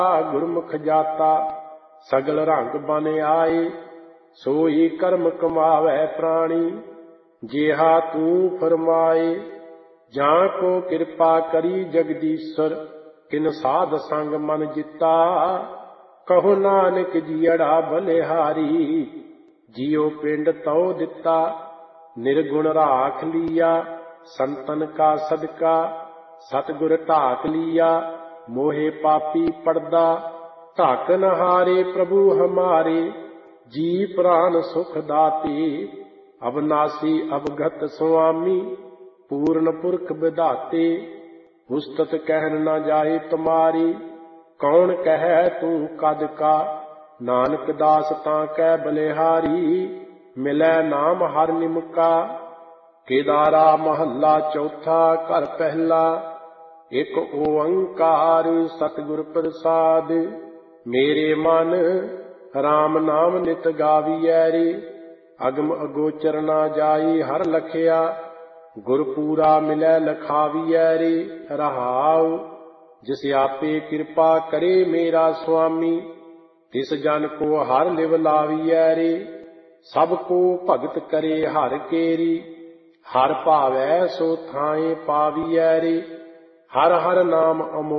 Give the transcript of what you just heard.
ਗੁਰਮੁਖ ਜਾਤਾ ਸਗਲ ਰੰਗ ਬਨ ਆਏ। ਸੋਈ ਕਰਮ ਕਮਾਵੈ ਪ੍ਰਾਣੀ ਜਿਹਾ ਤੂੰ ਫਰਮਾਏ। ਜਾਂ ਕੋ ਕਿਰਪਾ ਕਰੀ ਜਗਦੀਸ਼ਰ ਕਿਨ ਸਾਧ ਸੰਗ ਮਨ ਜਿਤਾ। ਕਹੋ ਨਾਨਕ ਜੀਅੜਾ ਬਲਿਹਾਰੀ ਜਿਉ ਪਿੰਡ ਤਉ ਦਿੱਤਾ। ਨਿਰਗੁਣ ਰਾਖ ਲੀਆ ਸੰਤਨ ਕਾ ਸਦਕਾ ਸਤਿਗੁਰ ਢਾਕ ਲੀਆ। ਮੋਹਿ ਪਾਪੀ ਪੜਦਾ ਢਾਕਨ ਹਾਰੇ ਪ੍ਰਭੂ ਹਮਾਰੇ। ਜੀ ਪ੍ਰਾਨ ਸੁਖ ਦਾਤੇ ਅਬਨਾਸੀ ਅਵਗਤ ਸੁਆਮੀ। ਪੂਰਨ ਪੁਰਖ ਵਿਧਾਤੇ ਉਸਤਤ ਕਹਿਨ ਨ ਜਾਏ ਤੁਮਾਰੀ। ਕੌਣ ਕਹੈ ਤੂੰ ਕਦ ਕਾ ਨਾਨਕ ਦਾਸ ਤਾਂ ਕਹਿ ਬਲਿਹਾਰੀ। ਮਿਲੈ ਨਾਮ ਹਰਿ ਨਿਮਕਾ। ਕੇਦਾਰਾ ਮਹੱਲਾ ਚੌਥਾ ਘਰ ਪਹਿਲਾ। ਇਕ ਓੰਕਾਰ ਸਤਿਗੁਰ ਪ੍ਰਸਾਦਿ। ਮੇਰੇ ਮਨ ਰਾਮ ਨਾਮ ਨਿਤ ਗਾਵੀਐ ਰੇ। ਅਗਮ ਅਗੋਚਰ ਨਾ ਜਾਈ ਹਰ ਲਖਿਆ। ਗੁਰ ਪੂਰਾ ਮਿਲੈ ਲਖਾਵੀਐ ਰੇ। ਰਹਾਉ ਜਿਸ ਆਪੇ ਕਿਰਪਾ ਕਰੇ ਮੇਰਾ ਸੁਆਮੀ। ਤਿਸ ਜਨ ਕੋ ਹਰਿ ਲਿਵ ਲਾਵੀਐ ਰੇ। ਸਭ ਕੋ ਭਗਤ ਕਰੇ ਹਰਿ ਕੇਰੀ। ਹਰਿ ਭਾਵੈ ਸੋ ਥਾਏ ਪਾਵੀਐ ਰੇ। ਹਰਿ ਹਰਿ ਨਾਮ ਅਮੋਲ